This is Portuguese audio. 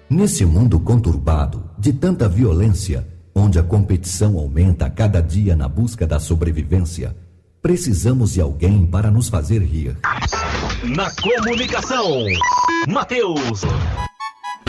Nesse mundo conturbado, de tanta violência, onde a competição aumenta a cada dia na busca da sobrevivência, precisamos de alguém para nos fazer rir. Na comunicação, Matheus.